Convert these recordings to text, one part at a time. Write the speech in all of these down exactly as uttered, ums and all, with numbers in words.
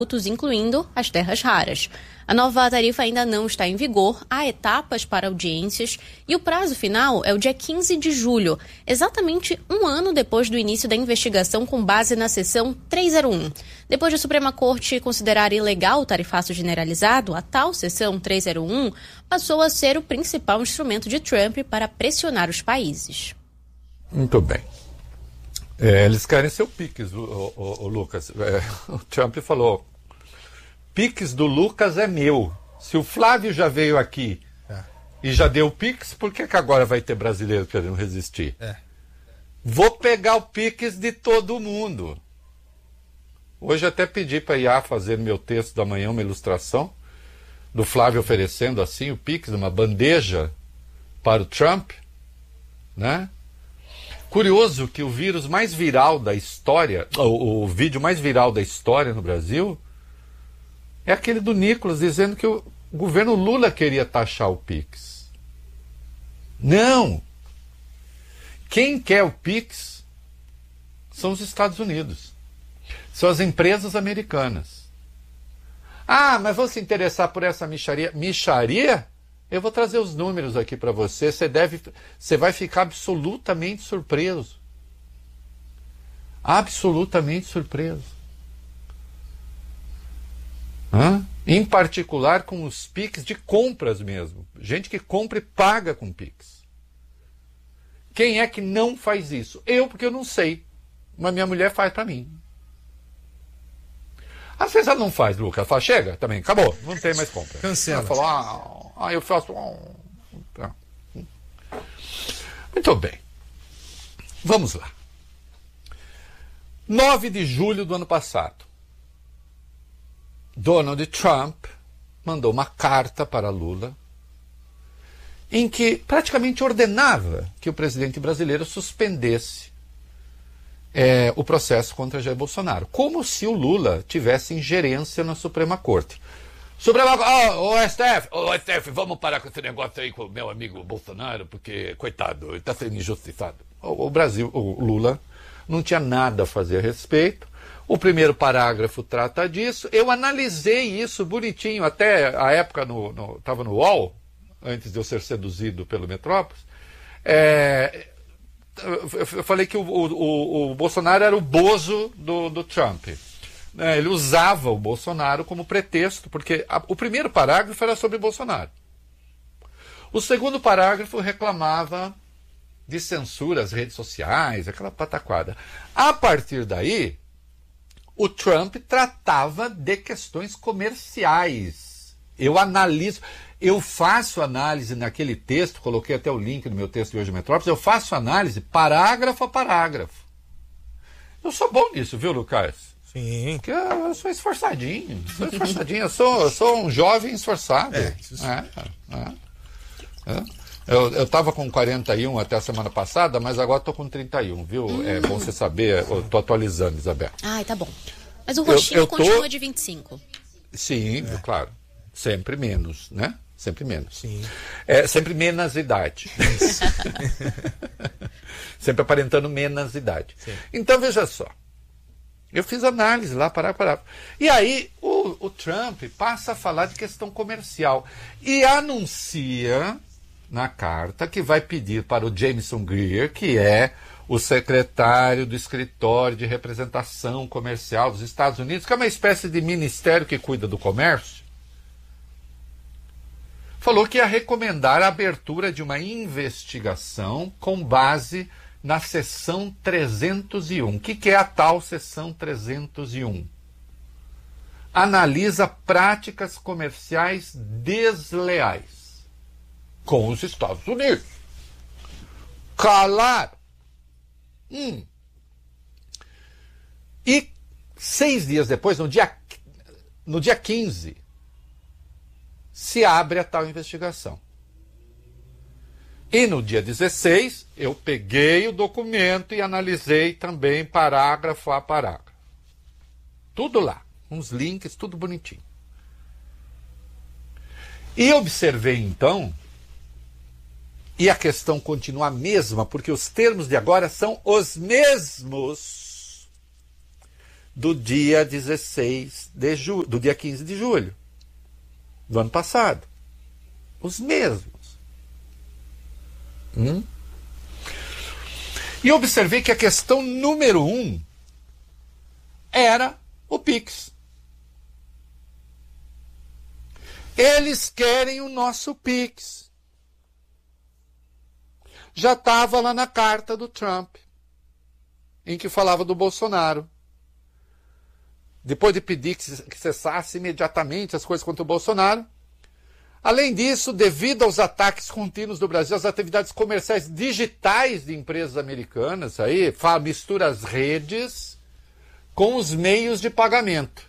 incluindo as terras raras. A nova tarifa ainda não está em vigor, há etapas para audiências e o prazo final é o dia quinze de julho, exatamente um ano depois do início da investigação com base na seção trezentos e um. Depois da Suprema Corte considerar ilegal o tarifaço generalizado, a tal seção trezentos e um passou a ser o principal instrumento de Trump para pressionar os países. Muito bem. É, eles querem ser o Pix, o, o, o Lucas. É, o Trump falou, Pix do Lucas é meu. Se o Flávio já veio aqui é. e já deu o Pix, por que, que agora vai ter brasileiro querendo resistir? É. Vou pegar o Pix de todo mundo. Hoje até pedi para a I A fazer no meu texto da manhã uma ilustração do Flávio oferecendo assim o Pix, uma bandeja para o Trump, né? Curioso que o vírus mais viral da história, o, o vídeo mais viral da história no Brasil, é aquele do Nicolas dizendo que o governo Lula queria taxar o Pix. Não! Quem quer o Pix são os Estados Unidos. São as empresas americanas. Ah, mas vou se interessar por essa mixaria. Mixaria? Eu vou trazer os números aqui para você, você deve, você vai ficar absolutamente surpreso. Absolutamente surpreso. Hã? Em particular com os Pix de compras mesmo. Gente que compra e paga com Pix. Quem é que não faz isso? Eu, porque eu não sei. Mas minha mulher faz para mim. Às vezes ela não faz, Lucas. Ela fala, chega, também, acabou, não tem mais compra. Cancela. Ela fala, ah, ah eu faço... Ah. Muito bem. Vamos lá. nove de julho do ano passado, Donald Trump mandou uma carta para Lula em que praticamente ordenava que o presidente brasileiro suspendesse É, o processo contra Jair Bolsonaro, como se o Lula tivesse ingerência na Suprema Corte. Suprema Corte, oh, o S T F, o oh, S T F, vamos parar com esse negócio aí com o meu amigo Bolsonaro, porque, coitado, ele está sendo injustiçado. O, o Brasil, o Lula, não tinha nada a fazer a respeito. O primeiro parágrafo trata disso. Eu analisei isso bonitinho, até a época estava no, no U O L, antes de eu ser seduzido pelo Metrópolis. É... Eu falei que o, o, o Bolsonaro era o bozo do, do Trump. Ele usava o Bolsonaro como pretexto, porque a, o primeiro parágrafo era sobre Bolsonaro. O segundo parágrafo reclamava de censura às redes sociais, aquela pataquada. A partir daí, o Trump tratava de questões comerciais. Eu analiso... Eu faço análise naquele texto, coloquei até o link no meu texto de hoje, Metrópolis, eu faço análise parágrafo a parágrafo. Eu sou bom nisso, viu, Lucas? Sim. Porque eu sou esforçadinho, sou esforçadinho, eu sou, eu sou um jovem esforçado. É, isso é, é, é. Eu estava com quarenta e um até a semana passada, mas agora estou com trinta e um, viu? Hum. É bom você saber, eu estou atualizando, Isabel. Ai, tá bom. Mas o roxinho eu, eu tô... continua de vinte e cinco. Sim, é. Claro. Sempre menos, né? Sempre menos. Sim. É, sempre menos idade. Sempre aparentando menos idade. Sim. Então, veja só. Eu fiz análise lá, parar, parar. E aí, o, o Trump passa a falar de questão comercial. E anuncia na carta que vai pedir para o Jameson Greer, que é o secretário do Escritório de Representação Comercial dos Estados Unidos, que é uma espécie de ministério que cuida do comércio, falou que ia recomendar a abertura de uma investigação com base na seção trezentos e um. O que, que é a tal seção trezentos e um? Analisa práticas comerciais desleais com os Estados Unidos. Claro. Hum. E seis dias depois, no dia, no dia quinze, se abre a tal investigação. E no dia dezesseis, eu peguei o documento e analisei também parágrafo a parágrafo. Tudo lá, uns links, tudo bonitinho. E observei então, e a questão continua a mesma, porque os termos de agora são os mesmos do dia dezesseis de julho, do dia quinze de julho do ano passado. Os mesmos. Hum? E observei que a questão número um era o Pix. Eles querem o nosso Pix. Já estava lá na carta do Trump, em que falava do Bolsonaro. Depois de pedir que cessasse imediatamente as coisas contra o Bolsonaro. Além disso, devido aos ataques contínuos do Brasil, as atividades comerciais digitais de empresas americanas, aí mistura as redes com os meios de pagamento.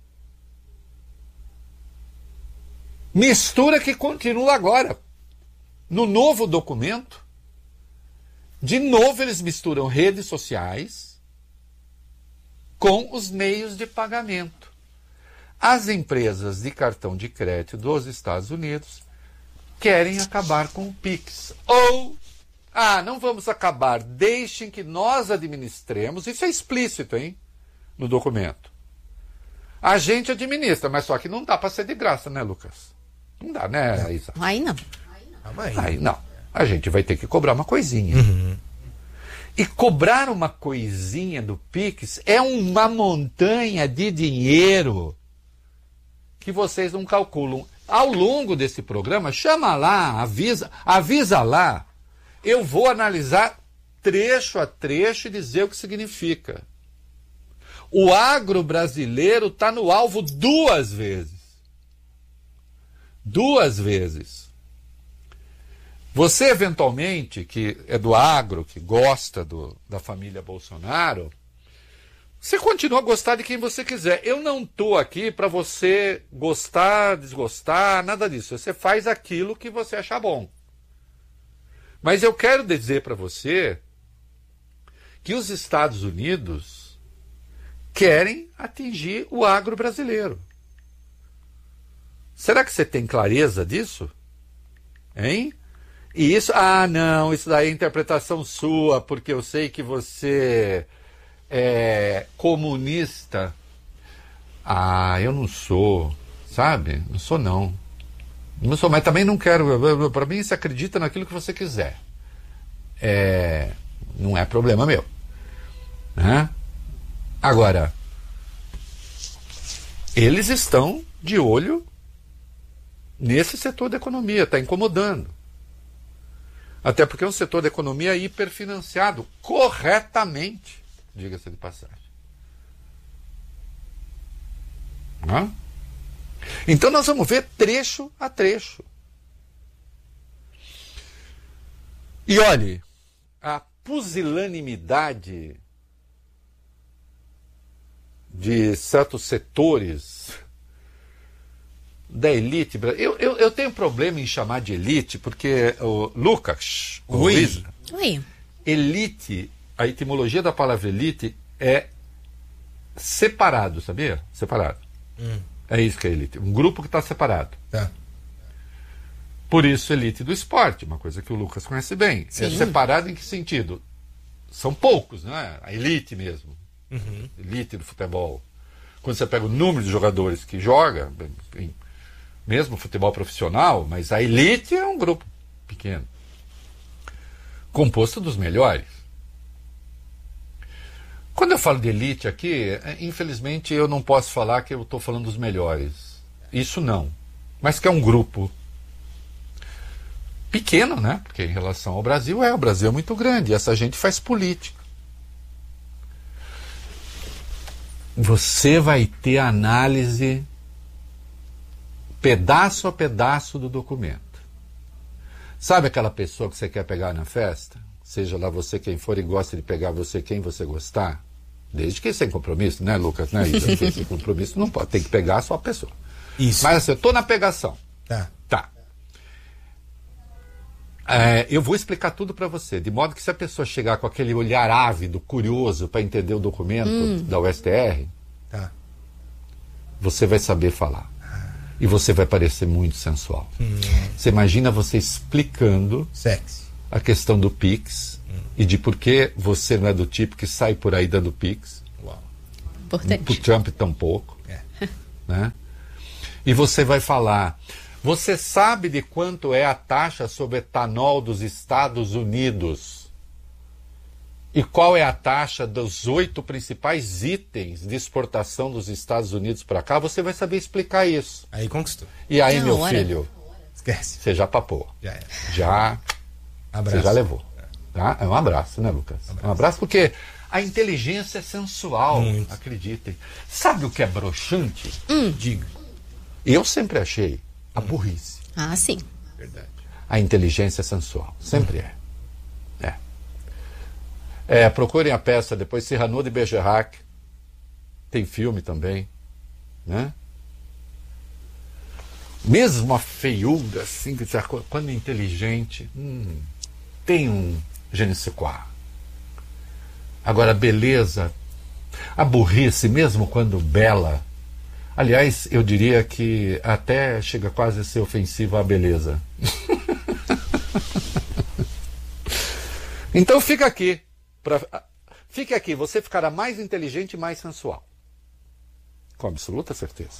Mistura que continua agora. No novo documento, de novo eles misturam redes sociais com os meios de pagamento. As empresas de cartão de crédito dos Estados Unidos querem acabar com o Pix. Ou, ah, não vamos acabar, deixem que nós administremos. Isso é explícito, hein, no documento. A gente administra, mas só que não dá para ser de graça, né, Lucas? Não dá, né, Isa? Aí não. Aí não. A gente vai ter que cobrar uma coisinha. Uhum. E cobrar uma coisinha do Pix é uma montanha de dinheiro que vocês não calculam. Ao longo desse programa, chama lá, avisa, avisa lá. Eu vou analisar trecho a trecho e dizer o que significa. O agro brasileiro está no alvo duas vezes. Duas vezes. Você, eventualmente, que é do agro, que gosta do, da família Bolsonaro, você continua a gostar de quem você quiser. Eu não estou aqui para você gostar, desgostar, nada disso. Você faz aquilo que você achar bom. Mas eu quero dizer para você que os Estados Unidos querem atingir o agro brasileiro. Será que você tem clareza disso? Hein? E isso, ah, não, isso daí é interpretação sua, porque eu sei que você é comunista. Ah, eu não sou, sabe? Não sou, não. Não sou, mas também não quero. Para mim, você acredita naquilo que você quiser. É, não é problema meu. Né? Agora, eles estão de olho nesse setor da economia, está incomodando. Até porque é um setor da economia hiperfinanciado, corretamente, diga-se de passagem. Não? Então nós vamos ver trecho a trecho. E olhe, a pusilanimidade de certos setores da elite. Eu, eu, eu tenho problema em chamar de elite, porque o Lucas, o Oi. Luiz, Oi. elite, a etimologia da palavra elite é separado, sabia? Separado. Hum. É isso que é elite. Um grupo que está separado. Tá. Por isso, elite do esporte, uma coisa que o Lucas conhece bem. Sim. É separado em que sentido? São poucos, não é? A elite mesmo. Uhum. Elite do futebol. Quando você pega o número de jogadores que joga, enfim, mesmo futebol profissional, mas a elite é um grupo pequeno, composto dos melhores. Quando eu falo de elite aqui, infelizmente eu não posso falar que eu estou falando dos melhores. Isso não. Mas que é um grupo pequeno, né? Porque em relação ao Brasil, é, o Brasil é muito grande, e essa gente faz política. Você vai ter análise pedaço a pedaço do documento. Sabe aquela pessoa que você quer pegar na festa? Seja lá você quem for e gosta de pegar você quem você gostar. Desde que sem compromisso, né, Lucas? Né, Isa? Sem compromisso não pode. Tem que pegar só a pessoa. Isso. Mas assim, eu estou na pegação. Tá. Tá. É, eu vou explicar tudo para você. De modo que se a pessoa chegar com aquele olhar ávido, curioso, para entender o documento hum. da U S T R, Tá. você vai saber falar. E você vai parecer muito sensual. Hum. Você imagina você explicando Sexy. a questão do Pix hum. e de por que você não é do tipo que sai por aí dando Pix. Uau. Importante. Para o Trump tampouco. É. Né? E você vai falar, você sabe de quanto é a taxa sobre etanol dos Estados Unidos? E qual é a taxa dos oito principais itens de exportação dos Estados Unidos para cá? Você vai saber explicar isso. Aí conquistou. E aí, Na meu hora. filho, Esquece. você já papou. Já é. Já, Abraço. você já levou. Tá? É um abraço, né, Lucas? Abraço. Um abraço porque a inteligência é sensual, Muito. acreditem. Sabe o que é broxante? Hum. Diga. Eu sempre achei a burrice. Ah, sim. Verdade. A inteligência é sensual. Sempre é. É. É, procurem a peça depois, Cyrano de Bergerac. Tem filme também. Né? Mesmo a feiura, assim, que você- quando é inteligente, hum, tem um je ne sais quoi. Agora, a beleza, a burrice, mesmo quando bela, aliás, eu diria que até chega quase a ser ofensiva à beleza. Então fica aqui. Pra, fique aqui, você ficará mais inteligente e mais sensual. Com absoluta certeza.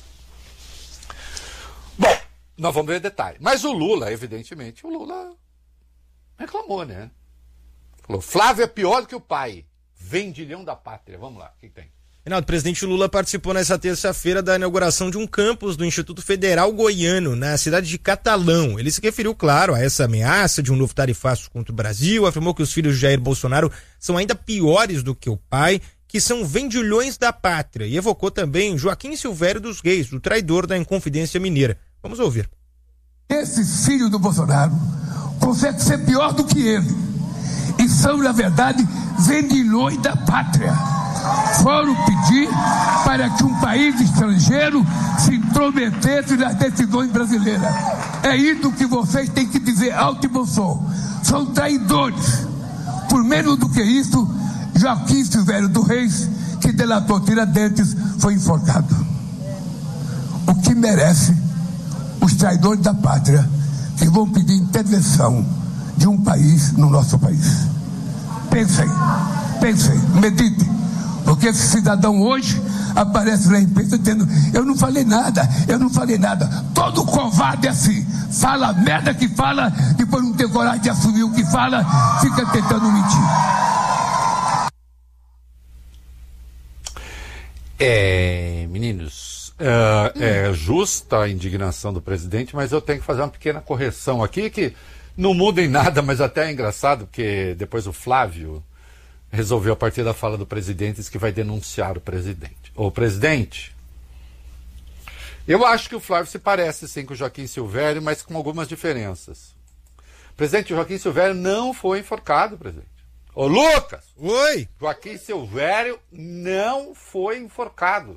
Bom, nós vamos ver detalhe. Mas o Lula, evidentemente, o Lula reclamou, né? Falou, Flávio é pior do que o pai. Vendilhão da pátria. Vamos lá, o que tem? Reinaldo, o presidente Lula participou nessa terça-feira da inauguração de um campus do Instituto Federal Goiano, na cidade de Catalão. Ele se referiu, claro, a essa ameaça de um novo tarifaço contra o Brasil, afirmou que os filhos de Jair Bolsonaro são ainda piores do que o pai, que são vendilhões da pátria, e evocou também Joaquim Silvério dos Reis, o traidor da Inconfidência Mineira. Vamos ouvir. Esse filho do Bolsonaro consegue ser pior do que ele. E são, na verdade, vendilhões da pátria. Foram pedir para que um país estrangeiro se intrometesse nas decisões brasileiras. É isso que vocês têm que dizer alto e bom som. São traidores. Por menos do que isso, Joaquim Silvério dos Reis, que delatou Tiradentes, foi enforcado. O que merece os traidores da pátria que vão pedir intervenção de um país no nosso país. Pensem, pensem, meditem. Porque esse cidadão hoje aparece na imprensa dizendo, eu não falei nada, eu não falei nada. Todo covarde é assim, fala a merda que fala, depois não tem coragem de assumir o que fala, fica tentando mentir. É, meninos, uh, é justa a indignação do presidente, mas eu tenho que fazer uma pequena correção aqui, que não muda em nada, mas até é engraçado, porque depois o Flávio resolveu, a partir da fala do presidente, que vai denunciar o presidente. Ô, presidente, eu acho que o Flávio se parece, sim, com o Joaquim Silvério, mas com algumas diferenças. Presidente, o Joaquim Silvério não foi enforcado, presidente. Ô, Lucas! Oi! Joaquim Silvério não foi enforcado.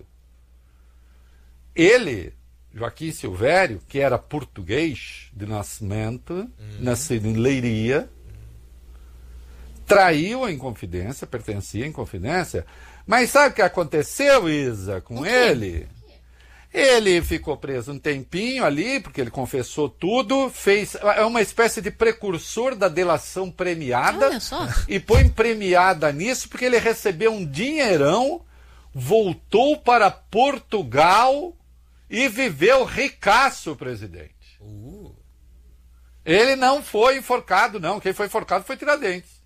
Ele, Joaquim Silvério, que era português de nascimento, uhum. nascido em Leiria, traiu a Inconfidência, pertencia à Inconfidência, mas sabe o que aconteceu, Isa, com ele? Ele ficou preso um tempinho ali, porque ele confessou tudo, fez, é uma espécie de precursor da delação premiada, Olha só. e põe premiada nisso, porque ele recebeu um dinheirão, voltou para Portugal e viveu ricaço, presidente. Uh. Ele não foi enforcado, não. Quem foi enforcado foi Tiradentes.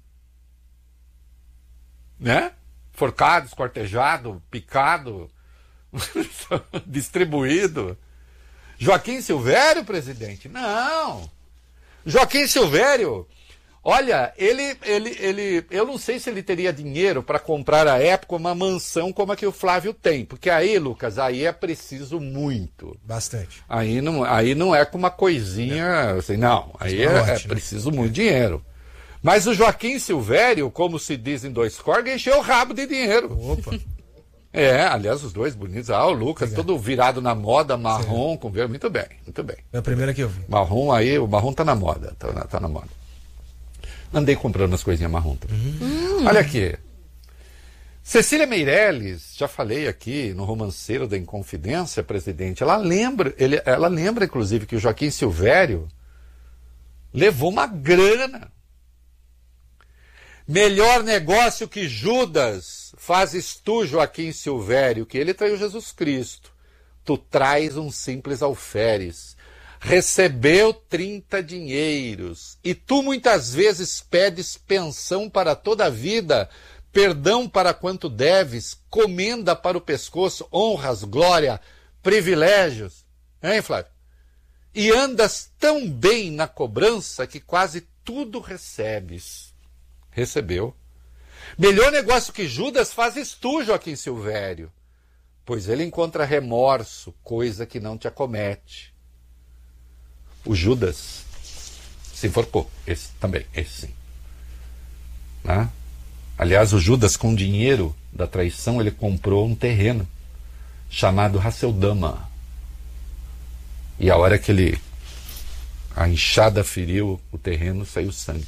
Né? Forcado, esquartejado, picado, distribuído. Joaquim Silvério, presidente? Não. Joaquim Silvério, olha, ele, ele, ele, eu não sei se ele teria dinheiro para comprar à época uma mansão como a que o Flávio tem, porque aí, Lucas, aí é preciso muito. Bastante. Aí não, aí não é com uma coisinha, assim, não, aí é, é preciso muito dinheiro. Mas o Joaquim Silvério, como se diz em dois corgas, encheu o rabo de dinheiro. Opa. É, aliás, os dois bonitos. Ah, o Lucas, legal. Todo virado na moda, marrom, com verde. Muito bem, muito bem. É a primeira que eu vi. Marrom aí, o marrom tá na moda, tá na, tá na moda. Andei comprando as coisinhas marrom também. Hum. Olha aqui. Cecília Meirelles, já falei aqui no Romanceiro da Inconfidência, presidente, ela lembra, ele, ela lembra, inclusive, que o Joaquim Silvério levou uma grana. Melhor negócio que Judas, fazes tu, Joaquim Silvério, que ele traiu Jesus Cristo. Tu traz um simples alferes. Recebeu trinta dinheiros. E tu muitas vezes pedes pensão para toda a vida, perdão para quanto deves, comenda para o pescoço, honras, glória, privilégios. Hein, Flávio? E andas tão bem na cobrança que quase tudo recebes. Recebeu. Melhor negócio que Judas fazes tu, Joaquim Silvério, pois ele encontra remorso, coisa que não te acomete. O Judas se enforcou, esse também, esse sim. Né? Aliás, o Judas, com dinheiro da traição, ele comprou um terreno chamado Haceldama. E a hora que ele, a enxada feriu o terreno, saiu sangue.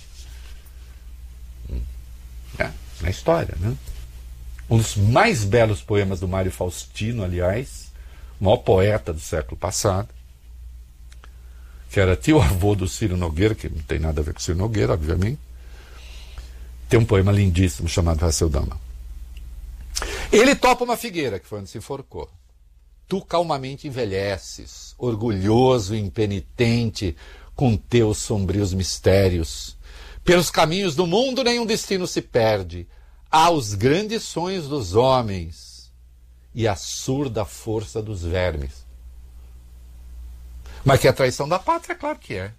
É, na história, né? Um dos mais belos poemas do Mário Faustino, aliás, o maior poeta do século passado, que era tio-avô do Ciro Nogueira, que não tem nada a ver com o Ciro Nogueira, obviamente, tem um poema lindíssimo chamado Haceldama. Ele topa uma figueira, que foi onde se enforcou. Tu calmamente envelheces, orgulhoso e impenitente, com teus sombrios mistérios. Pelos caminhos do mundo nenhum destino se perde. Há os grandes sonhos dos homens e a surda força dos vermes. Mas que é traição da pátria, é claro que é.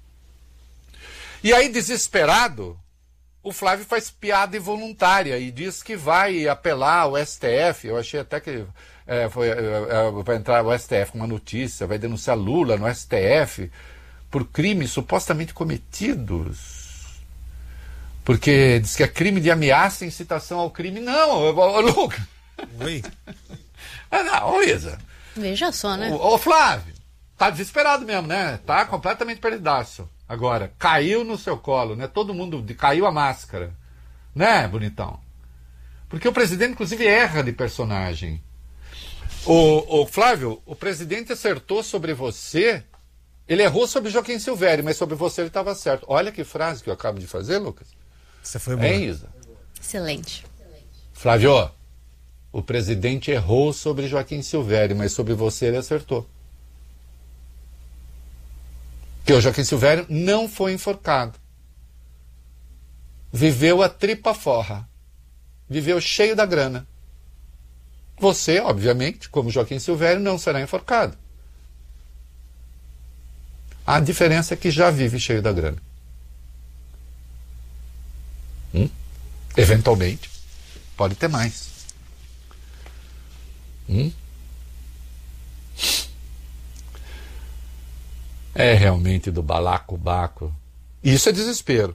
E aí, desesperado, o Flávio faz piada involuntária e diz que vai apelar ao S T F. Eu achei até que é, foi, é, é, vai entrar o S T F com uma notícia, vai denunciar Lula no S T F por crimes supostamente cometidos. Porque diz que é crime de ameaça e incitação ao crime. Não, Lucas. Oi. Ah, não, ô Isa. Veja só, né? Ô, ô Flávio, tá desesperado mesmo, né? Tá completamente perdidaço. Agora, caiu no seu colo, né? Todo mundo, caiu a máscara. Né, bonitão? Porque o presidente, inclusive, erra de personagem. O, o Flávio, o presidente acertou sobre você, ele errou sobre Joaquim Silvério, mas sobre você ele estava certo. Olha que frase que eu acabo de fazer, Lucas. Você foi boa. Hein, Isa? Excelente. Flávio, o presidente errou sobre Joaquim Silvério, mas sobre você ele acertou. Porque o Joaquim Silvério não foi enforcado. Viveu a tripa forra. Viveu cheio da grana. Você, obviamente, como Joaquim Silvério, não será enforcado. A diferença é que já vive cheio da grana. Hum? Eventualmente, pode ter mais. Hum? É realmente do balacobaco. Isso é desespero.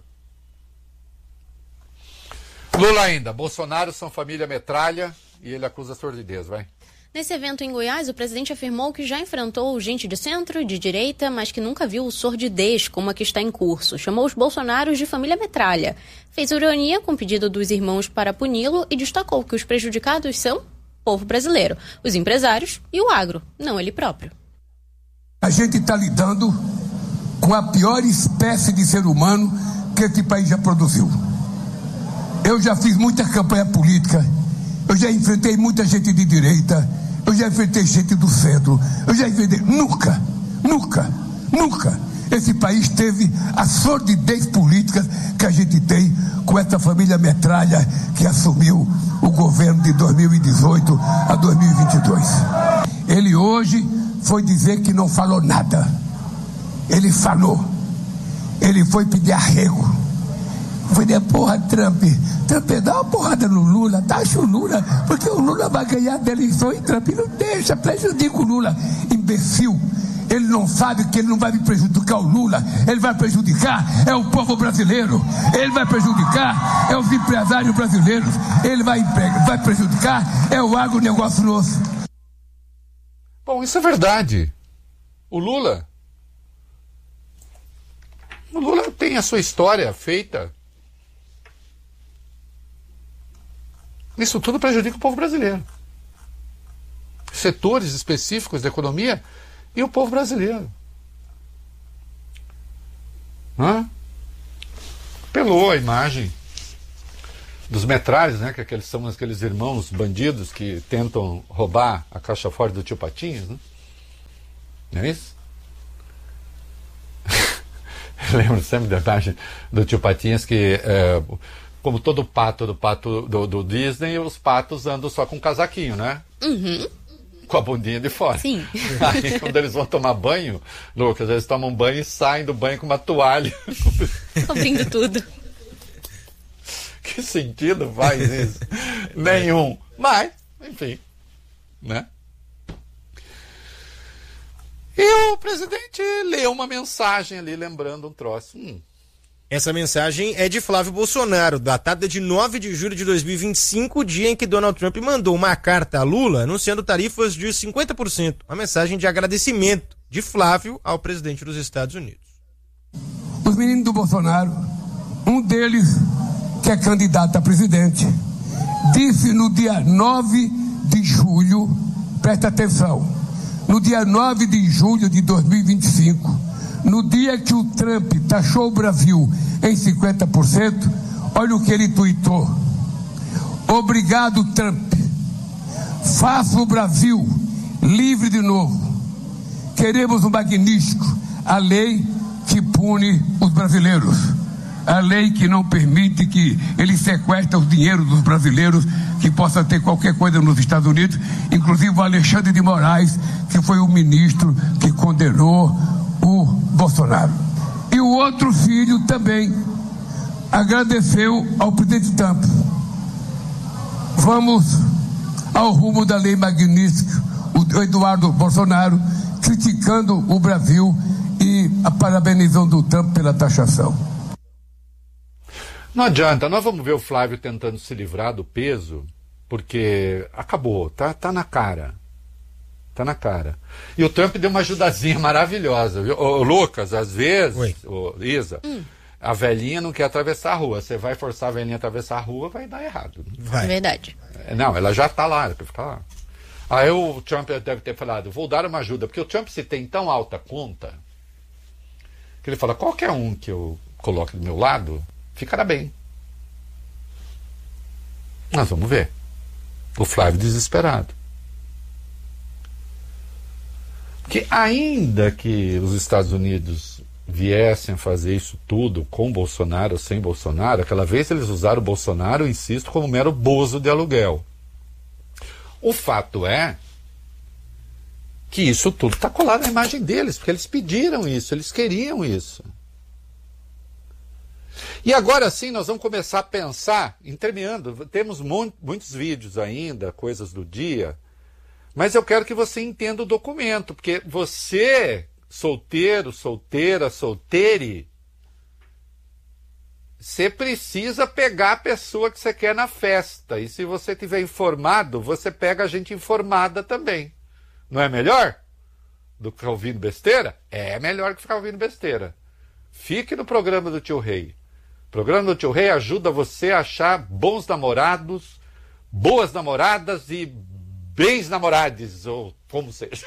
Lula ainda. Bolsonaro são família metralha e ele acusa a sordidez, vai. Nesse evento em Goiás, o presidente afirmou que já enfrentou gente de centro, de direita, mas que nunca viu sordidez como a que está em curso. Chamou os bolsonaros de família metralha. Fez ironia com o pedido dos irmãos para puni-lo e destacou que os prejudicados são o povo brasileiro, os empresários e o agro, não ele próprio. A gente está lidando com a pior espécie de ser humano que esse país já produziu. Eu já fiz muita campanha política, eu já enfrentei muita gente de direita, eu já enfrentei gente do centro, eu já enfrentei... Nunca, nunca, nunca esse país teve a sordidez política que a gente tem com essa família metralha que assumiu o governo de dois mil e dezoito a dois mil e vinte e dois. Ele hoje foi dizer que não falou nada. Ele falou. Ele foi pedir arrego. Foi de porra, Trump. Trump dá uma porrada no Lula, taxa o Lula, porque o Lula vai ganhar da eleição e Trump não deixa, prejudica o Lula. Imbecil. Ele não sabe que ele não vai prejudicar o Lula, ele vai prejudicar é o povo brasileiro, ele vai prejudicar é os empresários brasileiros, ele vai, vai prejudicar é o agronegócio nosso. Bom, isso é verdade. O Lula, o Lula tem a sua história feita. Isso tudo prejudica o povo brasileiro. Setores específicos da economia e o povo brasileiro. Hã? Pelou a imagem dos metralhas, né? Que aqueles são aqueles irmãos bandidos que tentam roubar a caixa forte do tio Patinhas, né? Não é isso? Eu lembro sempre da imagem do tio Patinhas que, é, como todo pato do pato do, do Disney, os patos andam só com um casaquinho, né? Uhum. Com a bundinha de fora. Sim. Aí quando eles vão tomar banho, Lucas, eles tomam banho e saem do banho com uma toalha. Cobrindo tudo. Que sentido faz isso? Nenhum. Mas, enfim, né? E o presidente leu uma mensagem ali, lembrando um troço. Hum. Essa mensagem é de Flávio Bolsonaro, datada de nove de julho de dois mil e vinte e cinco, dia em que Donald Trump mandou uma carta a Lula anunciando tarifas de cinquenta por cento. Uma mensagem de agradecimento de Flávio ao presidente dos Estados Unidos. Os meninos do Bolsonaro, um deles, que é candidato a presidente, disse no dia nove de julho, presta atenção, no dia nove de julho de dois mil e vinte e cinco, no dia que o Trump taxou o Brasil em cinquenta por cento, olha o que ele tuitou. Obrigado, Trump. Faça o Brasil livre de novo. Queremos um magnífico, a lei que pune os brasileiros. A lei que não permite que ele sequestre o dinheiro dos brasileiros que possa ter qualquer coisa nos Estados Unidos, inclusive o Alexandre de Moraes, que foi o ministro que condenou o Bolsonaro. E o outro filho também agradeceu ao presidente Trump. Vamos ao rumo da lei magnífica, o Eduardo Bolsonaro criticando o Brasil e parabenizando o Trump pela taxação. Não adianta, nós vamos ver o Flávio tentando se livrar do peso, porque acabou, tá, tá na cara. Tá na cara. E o Trump deu uma ajudazinha maravilhosa, viu? Ô, Lucas, às vezes, ô, Isa, hum. a velhinha não quer atravessar a rua. Você vai forçar a velhinha a atravessar a rua, vai dar errado. Vai. É verdade. Não, ela já tá lá, ela ficar lá. Aí o Trump deve ter falado, vou dar uma ajuda, porque o Trump se tem tão alta conta, que ele fala, qualquer um que eu coloque do meu lado, ficará bem. Nós vamos ver. O Flávio desesperado. Porque ainda que os Estados Unidos viessem a fazer isso tudo com Bolsonaro ou sem Bolsonaro, aquela vez eles usaram o Bolsonaro, insisto, como mero bozo de aluguel. O fato é que isso tudo está colado na imagem deles, porque eles pediram isso, eles queriam isso. E agora sim nós vamos começar a pensar, em terminando, temos mu- muitos vídeos ainda, coisas do dia, mas eu quero que você entenda o documento, porque você, solteiro, solteira, solteire, você precisa pegar a pessoa que você quer na festa. E se você estiver informado, você pega a gente informada também. Não é melhor do que ficar ouvindo besteira? É melhor que ficar ouvindo besteira. Fique no programa do Tio Rei. O programa do Tio Rei ajuda você a achar bons namorados, boas namoradas e bens namorados, ou como seja.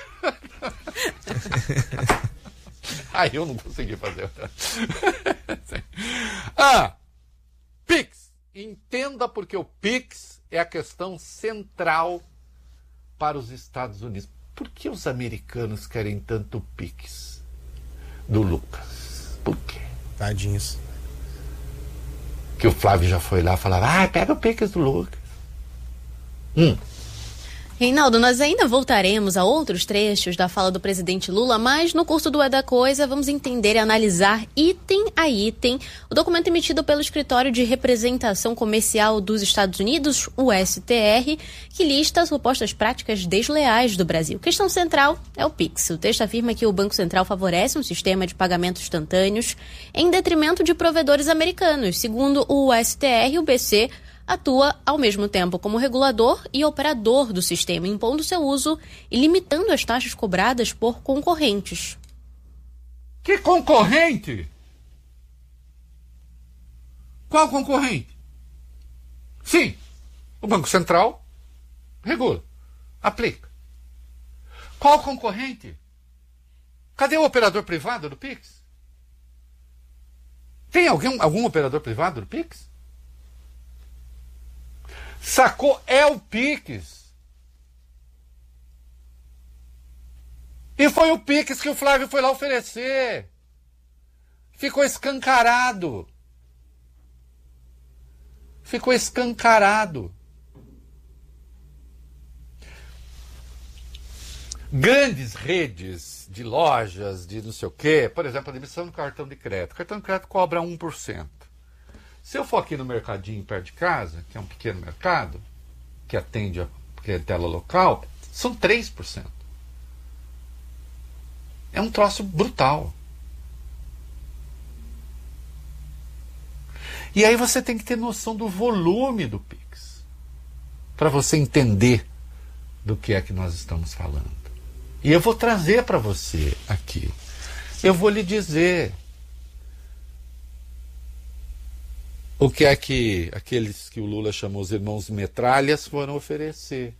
Aí eu não consegui fazer outra. Ah, Pix. Entenda porque o Pix é a questão central para os Estados Unidos. Por que os americanos querem tanto Pix do Lucas? Por quê? Tadinhos. Que o Flávio já foi lá e falava, ah, pega o Pix do Lucas. Hum. Reinaldo, nós ainda voltaremos a outros trechos da fala do presidente Lula, mas no curso do É da Coisa vamos entender e analisar item a item o documento emitido pelo Escritório de Representação Comercial dos Estados Unidos, o S T R, que lista as supostas práticas desleais do Brasil. Questão central é o Pix. O texto afirma que o Banco Central favorece um sistema de pagamentos instantâneos em detrimento de provedores americanos. Segundo o S T R, o B C atua ao mesmo tempo como regulador e operador do sistema, impondo seu uso e limitando as taxas cobradas por concorrentes. Que concorrente? Qual concorrente? Sim, o Banco Central regula, aplica. Qual concorrente? Cadê o operador privado do Pix? Tem alguém, algum operador privado do Pix? Sacou? É o Pix. E foi o Pix que o Flávio foi lá oferecer. Ficou escancarado. Ficou escancarado. Grandes redes de lojas, de não sei o quê, por exemplo, a emissão do cartão de crédito. O cartão de crédito cobra um por cento. Se eu for aqui no mercadinho perto de casa, que é um pequeno mercado, que atende a clientela local, são três por cento. É um troço brutal. E aí você tem que ter noção do volume do Pix, para você entender do que é que nós estamos falando. E eu vou trazer para você aqui. Eu vou lhe dizer o que é que aqueles que o Lula chamou os irmãos metralhas foram oferecer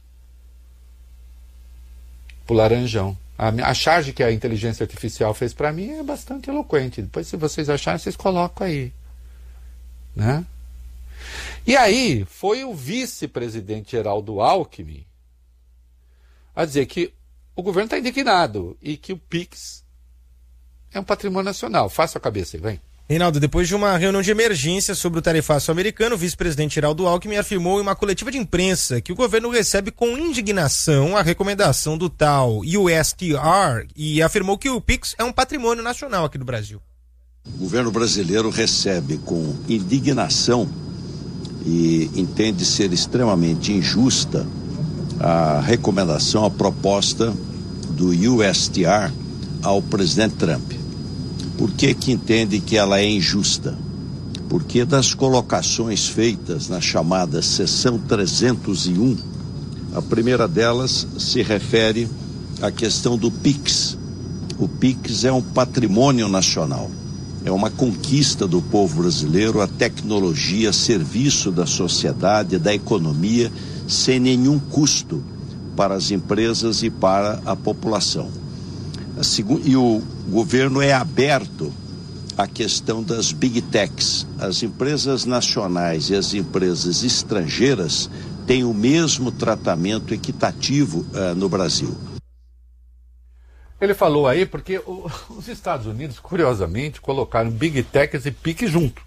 pro Laranjão. A, a charge que a inteligência artificial fez para mim é bastante eloquente. Depois, se vocês acharem, vocês colocam aí. Né? E aí, foi o vice-presidente Geraldo Alckmin a dizer que o governo está indignado e que o Pix é um patrimônio nacional. Faça a cabeça aí, vem. Reinaldo, depois de uma reunião de emergência sobre o tarifaço americano, o vice-presidente Geraldo Alckmin afirmou em uma coletiva de imprensa que o governo recebe com indignação a recomendação do tal U S T R e afirmou que o Pix é um patrimônio nacional aqui do Brasil. O governo brasileiro recebe com indignação e entende ser extremamente injusta a recomendação, a proposta do U S T R ao presidente Trump. Por que que entende que ela é injusta? Porque das colocações feitas na chamada seção trezentos e um, a primeira delas se refere à questão do Pix. O Pix é um patrimônio nacional. É uma conquista do povo brasileiro, a tecnologia, serviço da sociedade, da economia, sem nenhum custo para as empresas e para a população. E o governo é aberto à questão das Big Techs. As empresas nacionais e as empresas estrangeiras têm o mesmo tratamento equitativo uh, no Brasil. Ele falou aí porque o, os Estados Unidos, curiosamente, colocaram Big Techs e Pix junto.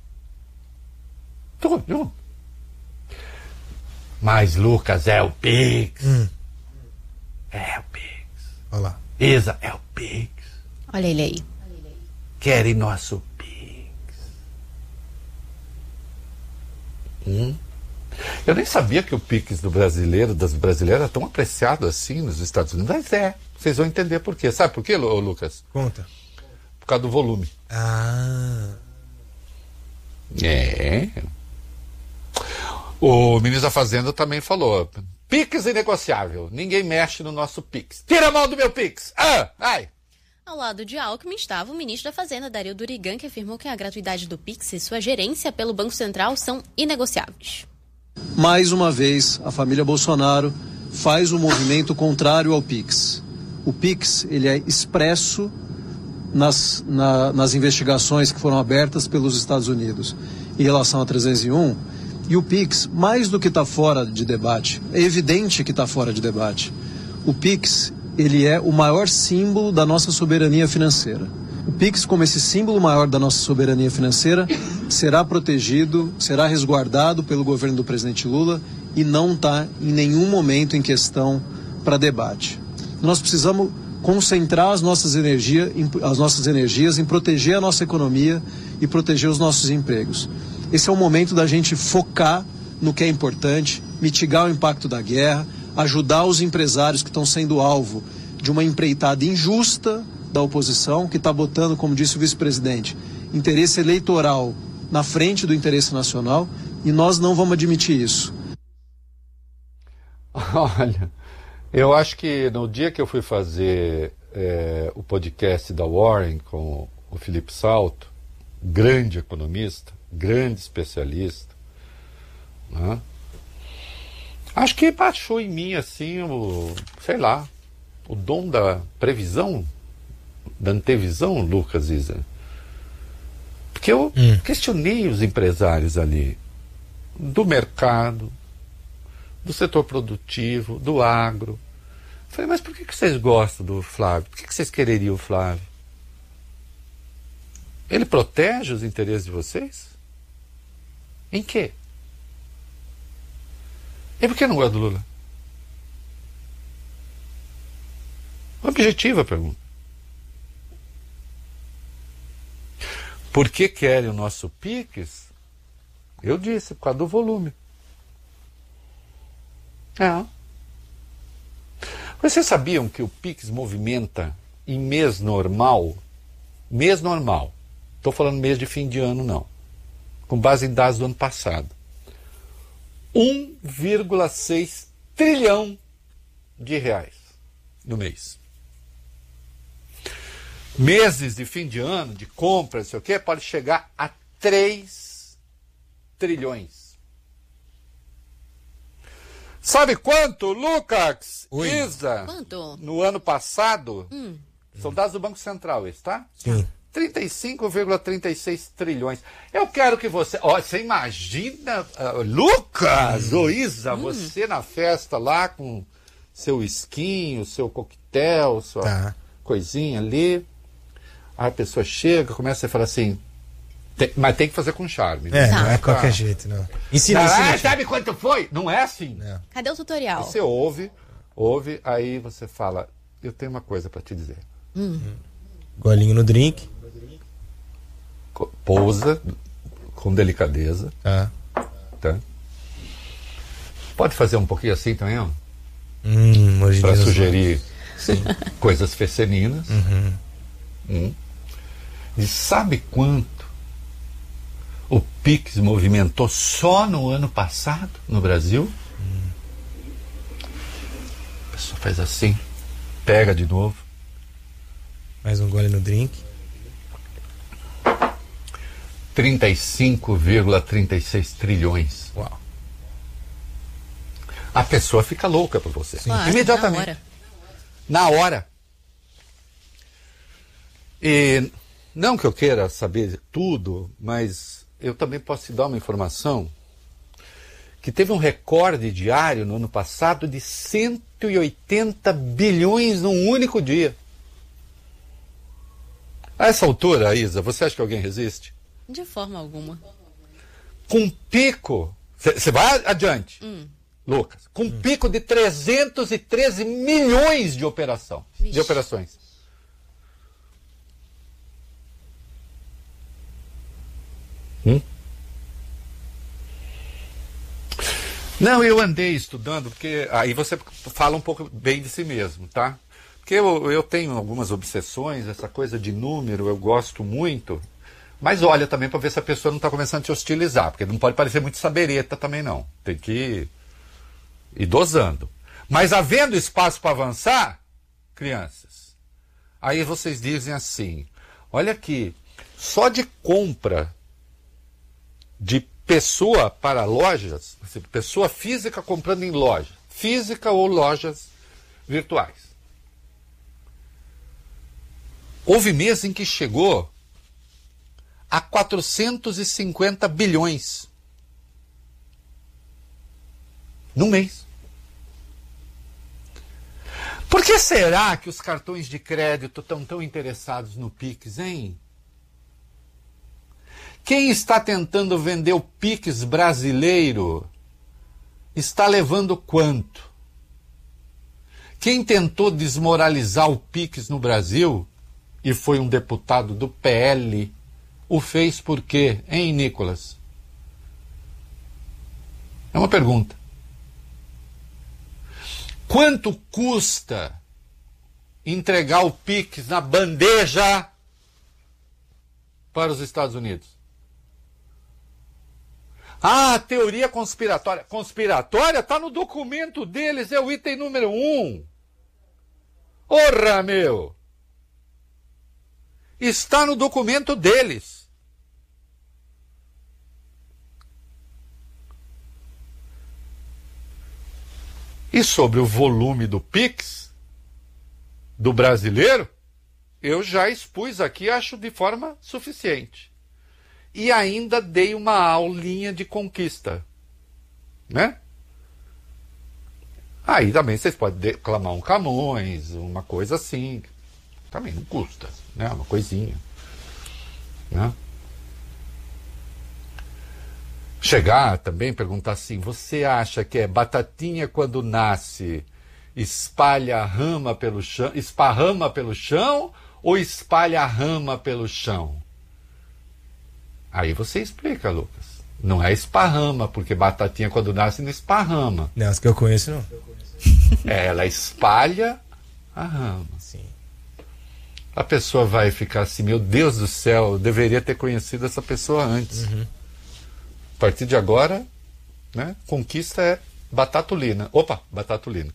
Tudo junto. Mas, Lucas, é o Pix. Hum. É o Pix. Olha lá. Isa, é o Pix. Olha ele aí. Querem nosso Pix. Hum. Eu nem sabia que o Pix do brasileiro, das brasileiras, era tão apreciado assim nos Estados Unidos. Mas é. Vocês vão entender por quê. Sabe por quê, Lucas? Conta. Por causa do volume. Ah. É. O ministro da Fazenda também falou: Pix inegociável. Ninguém mexe no nosso Pix. Tira a mão do meu Pix. Ah, ai. Ao lado de Alckmin estava o ministro da Fazenda, Dario Durigan, que afirmou que a gratuidade do Pix e sua gerência pelo Banco Central são inegociáveis. Mais uma vez, a família Bolsonaro faz um movimento contrário ao Pix. O Pix, ele é expresso nas, na, nas investigações que foram abertas pelos Estados Unidos em relação a trezentos e um, e o Pix, mais do que está fora de debate, é evidente que está fora de debate. O Pix, ele é o maior símbolo da nossa soberania financeira. O Pix, como esse símbolo maior da nossa soberania financeira, será protegido, será resguardado pelo governo do presidente Lula e não está em nenhum momento em questão para debate. Nós precisamos concentrar as nossas, energia, as nossas energias em proteger a nossa economia e proteger os nossos empregos. Esse é o momento da gente focar no que é importante, mitigar o impacto da guerra, ajudar os empresários que estão sendo alvo de uma empreitada injusta da oposição, que está botando, como disse o vice-presidente, interesse eleitoral na frente do interesse nacional, e nós não vamos admitir isso. Olha, eu acho que no dia que eu fui fazer é, o podcast da Warren com o Felipe Salto, grande economista, grande especialista, né? Acho que baixou em mim assim o, sei lá, o dom da previsão, da antevisão, Lucas Isa. Porque eu hum. questionei os empresários ali do mercado, do setor produtivo, do agro. Eu falei, mas por que que vocês gostam do Flávio? Por que que vocês quereriam o Flávio? Ele protege os interesses de vocês? Em quê? E por que não gosta do Lula? Objetiva a pergunta. Por que querem o nosso Pix? Eu disse, por causa do volume. É. Vocês sabiam que o Pix movimenta em mês normal, mês normal, estou falando mês de fim de ano não, com base em dados do ano passado, um vírgula seis trilhão de reais no mês. Meses de fim de ano, de compra, não sei o quê, pode chegar a três trilhões. Sabe quanto, Lucas, Oi. Isa, Quanto? no ano passado? Hum. São dados do Banco Central, esse, tá? Sim. trinta e cinco vírgula trinta e seis trilhões. Eu quero que você... Ó, você imagina, uh, Lucas, ou Isa, você na festa lá com seu esquinho, seu coquetel, sua Tá. coisinha ali. Aí a pessoa chega, começa a falar assim... tem- mas tem que fazer com charme. É, né? não é Tá. qualquer jeito, não. Ensina, Ah, ensina. sabe quanto foi? Não é assim. Não. Cadê o tutorial? Você ouve, ouve, aí você fala, eu tenho uma coisa para te dizer. Golinho no drink. Co- Pousa com delicadeza, Tá. tá? Pode fazer um pouquinho assim também, ó, Hum, hoje em para dia- sugerir coisas femininas. Hum. E sabe quanto o Pix movimentou só no ano passado no Brasil? A pessoa faz assim, pega de novo. Mais um gole no drink. trinta e cinco vírgula trinta e seis trilhões. Uau. A pessoa fica louca por você. Claro, Imediatamente. na hora. Na hora. E não que eu queira saber tudo, mas eu também posso te dar uma informação que teve um recorde diário no ano passado de cento e oitenta bilhões num único dia. A essa altura, Isa, você acha que alguém resiste? De forma alguma. Com um pico, você vai adiante, Lucas, com um pico de trezentos e treze milhões de operação, de Vixe. operações. Hum? Não, eu andei estudando, porque aí você fala um pouco bem de si mesmo, tá? Porque eu, eu tenho algumas obsessões, essa coisa de número eu gosto muito, mas olha também para ver se a pessoa não está começando a te hostilizar, porque não pode parecer muito sabereta também não, tem que ir dosando. Mas havendo espaço para avançar, crianças, aí vocês dizem assim, olha aqui, só de compra de pessoa para lojas, pessoa física comprando em loja, física ou lojas virtuais. Houve mês em que chegou a quatrocentos e cinquenta bilhões. Num mês. Por que será que os cartões de crédito estão tão interessados no Pix, hein? Quem está tentando vender o Pix brasileiro está levando quanto? Quem tentou desmoralizar o Pix no Brasil, e foi um deputado do P L, o fez por quê, hein, Nicolas? É uma pergunta. Quanto custa entregar o Pix na bandeja para os Estados Unidos? Ah, teoria conspiratória. Conspiratória está no documento deles, é o item número um. Ora, meu! Está no documento deles. E sobre o volume do Pix, do brasileiro, eu já expus aqui, acho de forma suficiente. E ainda dei uma aulinha de conquista, né? Aí também vocês podem declamar um Camões, uma coisa assim. Também não custa, né? Uma coisinha. Né? Chegar também, perguntar assim, você acha que é batatinha quando nasce, espalha a rama pelo chão, esparrama pelo chão ou espalha a rama pelo chão? Aí você explica, Lucas. Não é esparrama, porque batatinha quando nasce não esparrama. Não, as que eu conheço não. É, ela espalha a rama. Sim. A pessoa vai ficar assim, meu Deus do céu, eu deveria ter conhecido essa pessoa antes. Uhum. A partir de agora, né, conquista é batatulina. Opa, batatulina.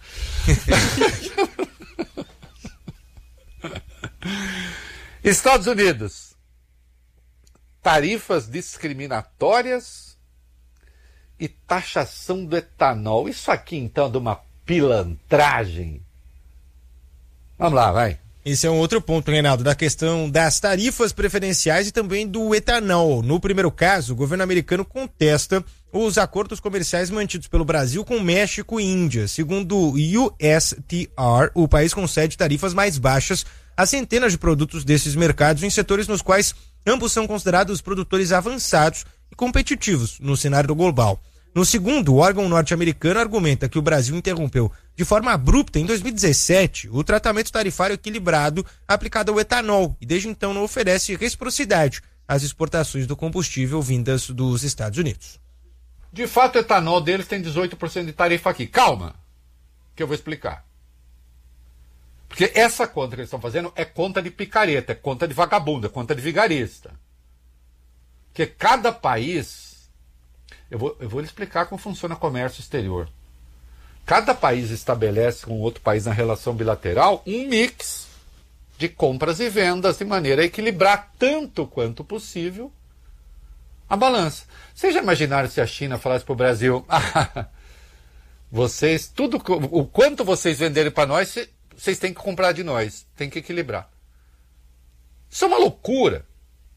Estados Unidos. Tarifas discriminatórias e taxação do etanol. Isso aqui, então, é de uma pilantragem. Vamos lá, vai. Esse é um outro ponto, Reinaldo, da questão das tarifas preferenciais e também do etanol. No primeiro caso, o governo americano contesta os acordos comerciais mantidos pelo Brasil com México e Índia. Segundo o U S T R, o país concede tarifas mais baixas a centenas de produtos desses mercados em setores nos quais ambos são considerados produtores avançados e competitivos no cenário global. No segundo, o órgão norte-americano argumenta que o Brasil interrompeu de forma abrupta, em dois mil e dezessete, o tratamento tarifário equilibrado aplicado ao etanol e desde então não oferece reciprocidade às exportações do combustível vindas dos Estados Unidos. De fato, o etanol deles tem dezoito por cento de tarifa aqui. Calma, que eu vou explicar. Porque essa conta que eles estão fazendo é conta de picareta, é conta de vagabundo, é conta de vigarista. Porque cada país... Eu vou, eu vou lhe explicar como funciona o comércio exterior. Cada país estabelece com outro país na relação bilateral um mix de compras e vendas de maneira a equilibrar tanto quanto possível a balança. Vocês já imaginaram se a China falasse para o Brasil, ah, vocês, tudo, o quanto vocês venderem para nós, vocês têm que comprar de nós, tem que equilibrar. Isso é uma loucura.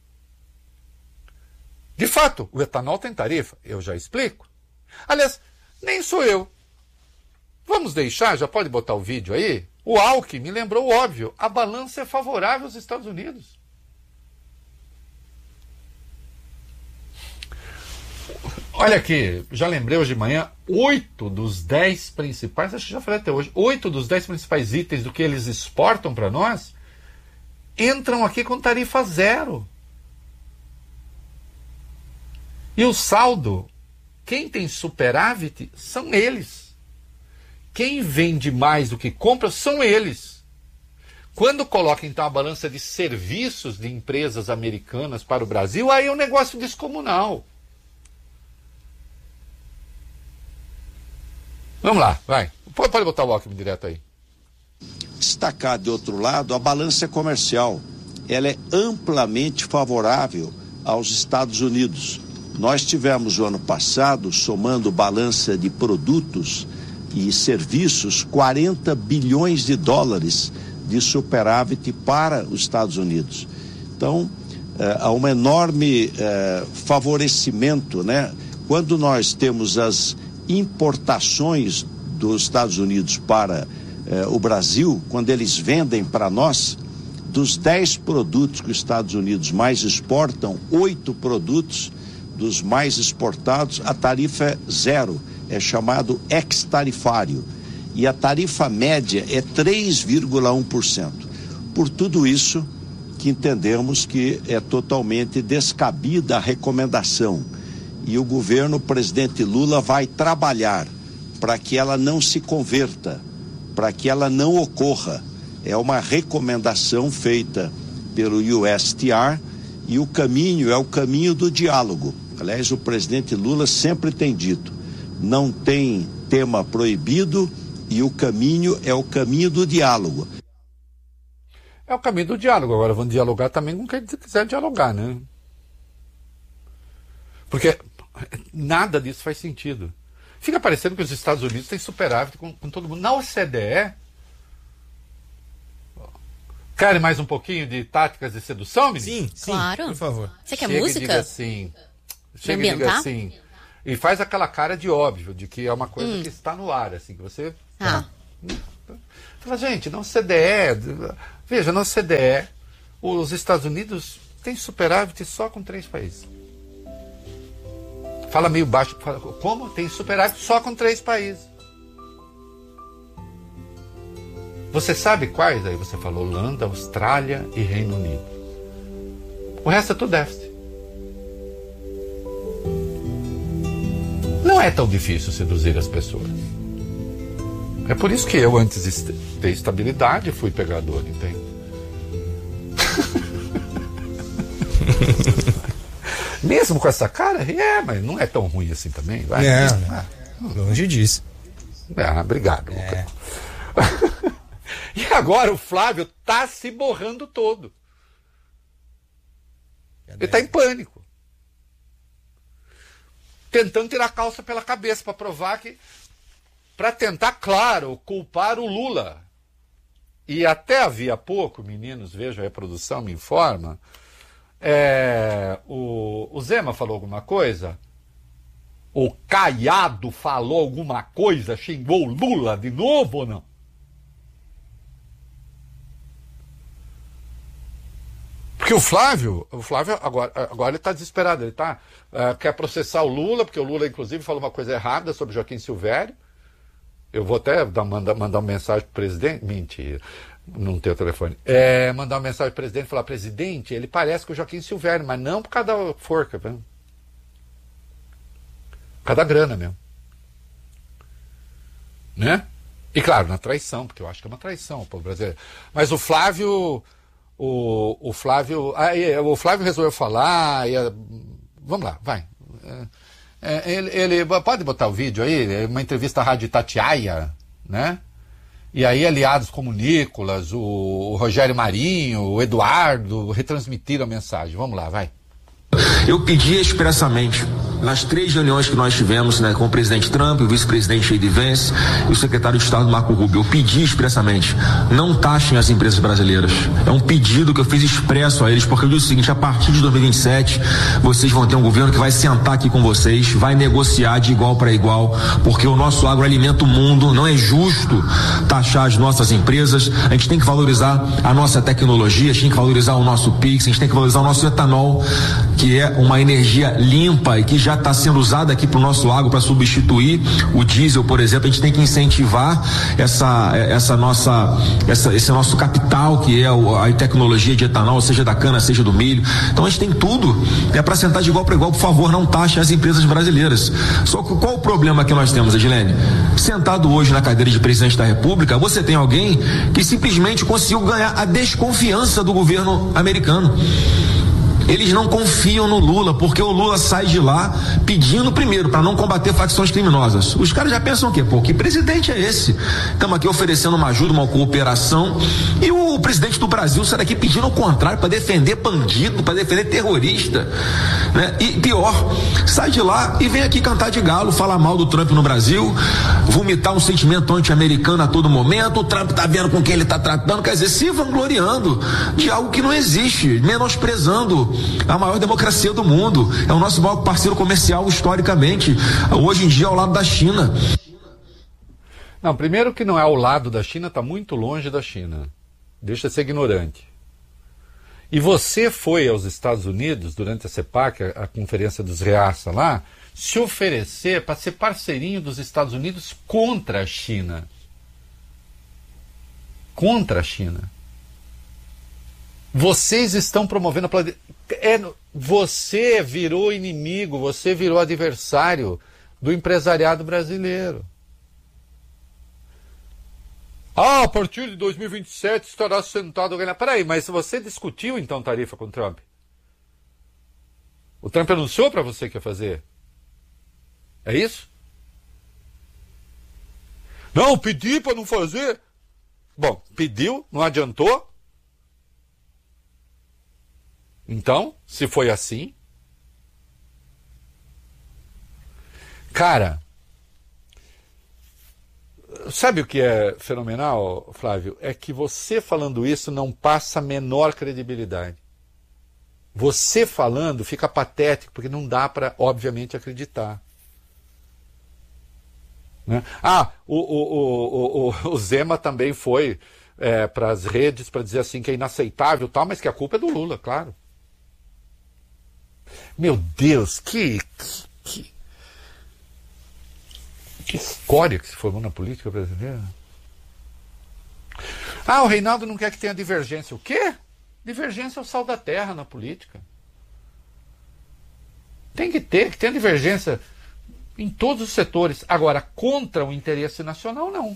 De fato, o etanol tem tarifa, eu já explico. Aliás, nem sou eu. Vamos deixar, já pode botar o vídeo aí? O Alckmin me lembrou o óbvio, a balança é favorável aos Estados Unidos. Olha aqui, já lembrei hoje de manhã, oito dos dez principais, acho que já falei até hoje, oito dos dez principais itens do que eles exportam para nós, entram aqui com tarifa zero. E o saldo, quem tem superávit são eles. Quem vende mais do que compra são eles. Quando coloca então a balança de serviços de empresas americanas para o Brasil, aí é um negócio descomunal. Vamos lá, vai. Pode, pode botar o Alckmin direto aí. Destacar de outro lado, a balança comercial. Ela é amplamente favorável aos Estados Unidos. Nós tivemos o ano passado, somando balança de produtos e serviços, quarenta bilhões de dólares de superávit para os Estados Unidos. Então, eh, há um enorme eh, favorecimento, né? Quando nós temos as importações dos Estados Unidos para eh, o Brasil, quando eles vendem para nós, dos dez produtos que os Estados Unidos mais exportam, oito produtos dos mais exportados, a tarifa é zero, é chamado ex-tarifário. E a tarifa média é três vírgula um por cento. Por tudo isso que entendemos que é totalmente descabida a recomendação. E o governo, o presidente Lula, vai trabalhar para que ela não se converta, para que ela não ocorra. É uma recomendação feita pelo U S T R e o caminho é o caminho do diálogo. Aliás, o presidente Lula sempre tem dito, não tem tema proibido e o caminho é o caminho do diálogo. É o caminho do diálogo. Agora, vamos dialogar também com quem quiser dialogar, né? Porque nada disso faz sentido. Fica parecendo que os Estados Unidos têm superávit com, com todo mundo. Na O C D E, querem mais um pouquinho de táticas de sedução, menino? Sim, sim, claro. por favor. Você quer Chega música? E diga assim, chega e diga assim, E faz aquela cara de óbvio, de que é uma coisa hum. que está no ar, assim, que você... Ah. Fala, gente, no C D E... Veja, no C D E, os Estados Unidos têm superávit só com três países. Fala meio baixo, fala, como? Tem superávit só com três países. Você sabe quais? Aí você falou Holanda, Austrália e Reino Unido. O resto é tudo déficit. Não é tão difícil seduzir as pessoas. É por isso que eu, antes de ter estabilidade, fui pegador, entende? Mesmo com essa cara, é, mas não é tão ruim assim também. Vai. É, ah, longe disso. Ah, obrigado. É. E agora o Flávio tá se borrando todo. Ele tá em pânico. Tentando tirar a calça pela cabeça para provar que... Para tentar, claro, culpar o Lula. E até havia pouco, meninos, vejam a reprodução, me informa, é, o, o Zema falou alguma coisa? O Caiado falou alguma coisa? Xingou o Lula de novo ou não? Porque o Flávio, o Flávio agora, agora ele está desesperado, ele tá, uh, quer processar o Lula, porque o Lula, inclusive, falou uma coisa errada sobre Joaquim Silvério. Eu vou até dar, mandar, mandar uma mensagem para o presidente. Mentira, não tem o telefone. É, mandar uma mensagem para o presidente e falar: presidente, ele parece com o Joaquim Silvério, mas não por causa da forca, viu? Por causa da grana mesmo. Né? E claro, na traição, porque eu acho que é uma traição o povo brasileiro. Mas o Flávio. O, o Flávio. Aí, o Flávio resolveu falar. E, vamos lá, vai. É, É, ele, ele pode botar o vídeo aí, uma entrevista à Rádio Itatiaia, né? E aí aliados como o Nicolas, o, o Rogério Marinho, o Eduardo retransmitiram a mensagem. Vamos lá, vai. Eu pedi expressamente, nas três reuniões que nós tivemos, né, com o presidente Trump, o vice-presidente J D Vance e o secretário de Estado Marco Rubio, eu pedi expressamente, não taxem as empresas brasileiras. É um pedido que eu fiz expresso a eles, porque eu disse o seguinte: a partir de dois mil e vinte e sete, vocês vão ter um governo que vai sentar aqui com vocês, vai negociar de igual para igual, porque o nosso agro alimenta o mundo, não é justo taxar as nossas empresas, a gente tem que valorizar a nossa tecnologia, a gente tem que valorizar o nosso Pix, a gente tem que valorizar o nosso etanol, que é uma energia limpa e que já está sendo usada aqui para o nosso agro para substituir o diesel, por exemplo. A gente tem que incentivar essa, essa nossa, essa, esse nosso capital, que é a tecnologia de etanol, seja da cana, seja do milho. Então a gente tem tudo, é para sentar de igual para igual. Por favor, não taxe as empresas brasileiras. Só que qual o problema que nós temos, Edilene? Sentado hoje na cadeira de presidente da República, você tem alguém que simplesmente conseguiu ganhar a desconfiança do governo americano. Eles não confiam no Lula, porque o Lula sai de lá pedindo, primeiro, para não combater facções criminosas. Os caras já pensam o quê? Pô, que presidente é esse? Estamos aqui oferecendo uma ajuda, uma cooperação, e o presidente do Brasil sai daqui pedindo o contrário, para defender bandido, para defender terrorista, né? E pior, sai de lá e vem aqui cantar de galo, falar mal do Trump no Brasil, vomitar um sentimento anti-americano a todo momento. O Trump tá vendo com quem ele tá tratando, quer dizer, se vangloriando de algo que não existe, menosprezando a maior democracia do mundo. É o nosso maior parceiro comercial historicamente, hoje em dia ao lado da China. Não, primeiro que não é ao lado da China, está muito longe da China. Deixa de ser ignorante. E você foi aos Estados Unidos durante a CEPAC, a, a conferência dos Reaça lá, se oferecer para ser parceirinho dos Estados Unidos contra a China. Contra a China. Vocês estão promovendo a plane... é, você virou inimigo, você virou adversário do empresariado brasileiro. Ah, a partir de dois mil e vinte e sete estará sentado a ganhar. Peraí, mas você discutiu então tarifa com o Trump? O Trump anunciou para você que ia fazer? É isso? Não, pedi para não fazer. Bom, pediu, não adiantou. Então, se foi assim... Cara, sabe o que é fenomenal, Flávio? É que você falando isso não passa a menor credibilidade. Você falando fica patético, porque não dá para, obviamente, acreditar. Né? Ah, o, o, o, o, o Zema também foi é, para as redes para dizer assim que é inaceitável, tal, mas que a culpa é do Lula, claro. Meu Deus, que, que, que, que escória que se formou na política brasileira. Ah, o Reinaldo não quer que tenha divergência. O quê? Divergência é o sal da terra na política. Tem que ter, que tenha divergência em todos os setores. Agora, contra o interesse nacional, não.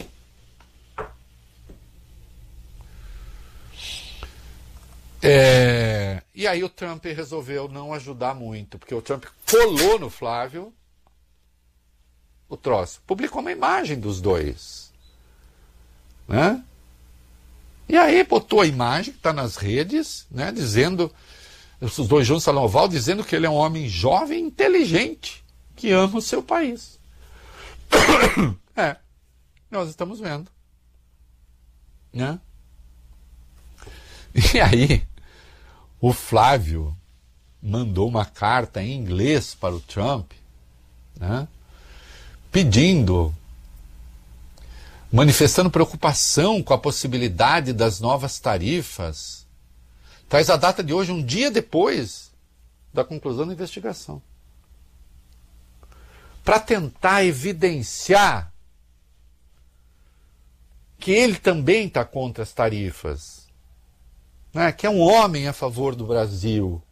É, e aí o Trump resolveu não ajudar muito, porque o Trump colou no Flávio o troço. Publicou uma imagem dos dois. Né? E aí botou a imagem que está nas redes, né, dizendo, os dois juntos, Salão Oval, dizendo que ele é um homem jovem e inteligente, que ama o seu país. É, nós estamos vendo. Né? E aí, o Flávio mandou uma carta em inglês para o Trump, né, pedindo, manifestando preocupação com a possibilidade das novas tarifas. Traz a data de hoje um dia depois da conclusão da investigação. Para tentar evidenciar que ele também está contra as tarifas, né? Que é um homem a favor do Brasil.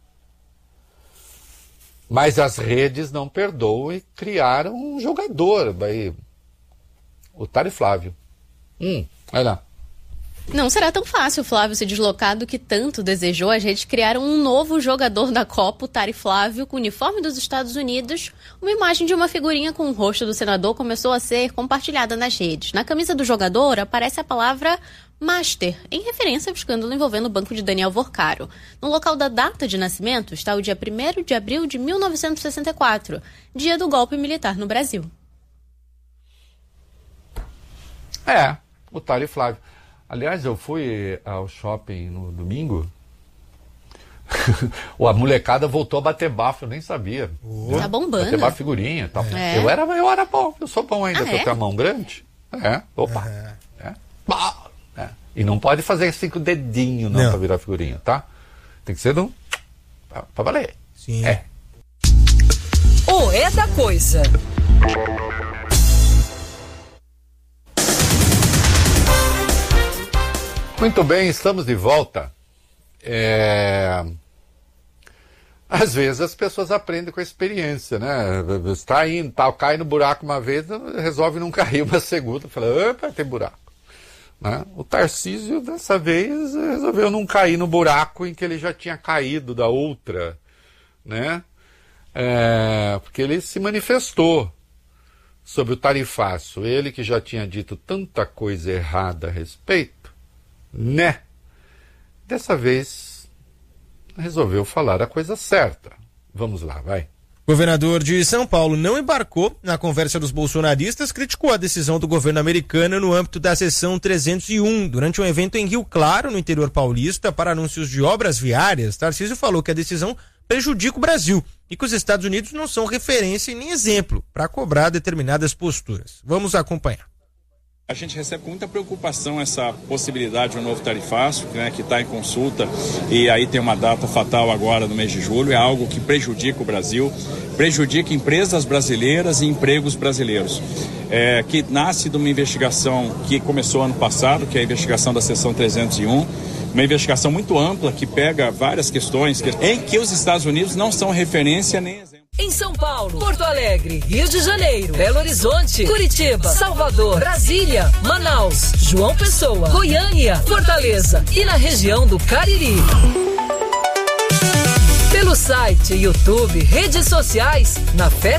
Mas as redes não perdoam e criaram um jogador, aí, o Tari Flávio. Hum, olha lá. Não será tão fácil o Flávio se deslocar do que tanto desejou. As redes criaram um novo jogador da Copa, o Tari Flávio, com o uniforme dos Estados Unidos. Uma imagem de uma figurinha com o rosto do senador começou a ser compartilhada nas redes. Na camisa do jogador aparece a palavra Master, em referência ao escândalo envolvendo o banco de Daniel Vorcaro. No local da data de nascimento está o dia primeiro de abril de mil novecentos e sessenta e quatro, dia do golpe militar no Brasil. É, o Tari Flávio. Aliás, eu fui ao shopping no domingo. A molecada voltou a bater bafo, eu nem sabia. Oh. Tá bombando. Bater bafo figurinha e tal. É. Eu, era, eu era bom, eu sou bom ainda, ah, porque é? eu tenho a mão grande. É, opa. É. É. É. E não pode fazer assim com o dedinho, não, não. Pra virar figurinha, tá? Tem que ser um... pra, pra valer. Sim. É. O É da Coisa. Muito bem, estamos de volta. É... Às vezes as pessoas aprendem com a experiência, né? Está indo, tal, cai no buraco uma vez, resolve não cair uma segunda, fala, opa, tem buraco. Né? O Tarcísio, dessa vez, resolveu não cair no buraco em que ele já tinha caído da outra, né? É... Porque ele se manifestou sobre o tarifaço. Ele que já tinha dito tanta coisa errada a respeito, né? Dessa vez resolveu falar a coisa certa. Vamos lá, vai. O governador de São Paulo não embarcou na conversa dos bolsonaristas, criticou a decisão do governo americano no âmbito da seção trezentos e um. Durante um evento em Rio Claro, no interior paulista, para anúncios de obras viárias, Tarcísio falou que a decisão prejudica o Brasil e que os Estados Unidos não são referência e nem exemplo para cobrar determinadas posturas. Vamos acompanhar. A gente recebe com muita preocupação essa possibilidade de um novo tarifaço, né, que está em consulta, e aí tem uma data fatal agora no mês de julho. É algo que prejudica o Brasil, prejudica empresas brasileiras e empregos brasileiros, é, que nasce de uma investigação que começou ano passado, que é a investigação da seção trezentos e um, uma investigação muito ampla que pega várias questões que, em que os Estados Unidos não são referência nem exemplo. Em São Paulo, Porto Alegre, Rio de Janeiro, Belo Horizonte, Curitiba, Salvador, Brasília, Manaus, João Pessoa, Goiânia, Fortaleza e na região do Cariri. Pelo site, YouTube, redes sociais, na Festa